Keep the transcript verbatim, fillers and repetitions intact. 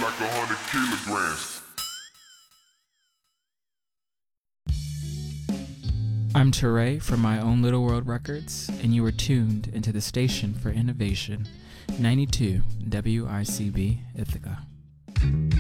like a hundred kilograms. I'm Teray from My Own Little World Records, and you are tuned into the Station for Innovation, ninety-two W I C B Ithaca.